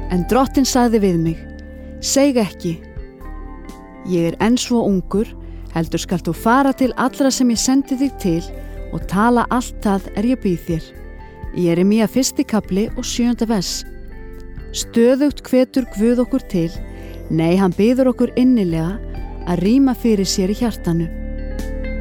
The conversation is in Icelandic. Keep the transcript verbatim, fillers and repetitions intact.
En Drottinn sagði við mig, seg ekki, ég er enn svo ungur, heldur skalt þú fara til allra sem ég sendi þig til og tala allt það er ég býð þér. Jeremía fyrsti kafli og sjöunda vers. Stöðugt hvetur Guð okkur til, nei, hann biður okkur innilega að rýma fyrir sér í hjartanu.